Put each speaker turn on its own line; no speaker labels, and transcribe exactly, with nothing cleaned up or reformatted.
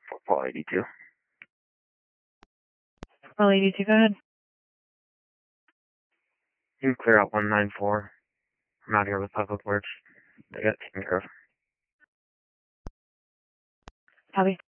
for Paul eighty-two.
Paul eighty-two, go ahead.
You can clear out one nine four. I'm out here with Public Works. They got it taken care of.
Copy.